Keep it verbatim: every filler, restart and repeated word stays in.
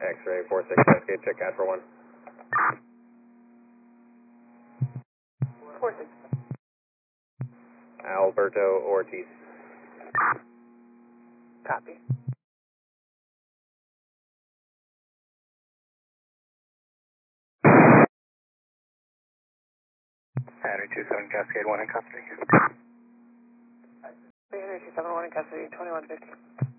X-ray four six Cascade, check out for one. four six. Alberto Ortiz. Copy. Henry two seven Cascade one in custody. three hundred two seven one in custody, twenty-one fifty.